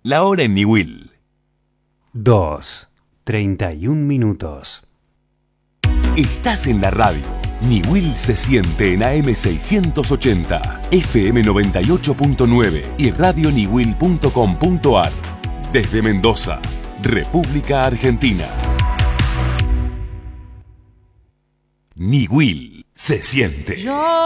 La hora en Niwil. 2:31. Estás en la radio. Niwil se siente en AM 680, FM 98.9 y radioniwil.com.ar. Desde Mendoza, República Argentina. Niwil se siente.